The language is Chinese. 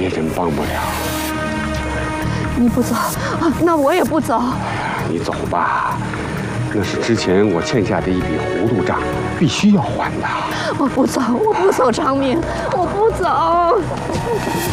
别人帮不了。 你不走，那我也不走。 你走吧，那是之前我欠下的一笔糊涂账，必须要还的。 我不走，我不走，长明，我不走。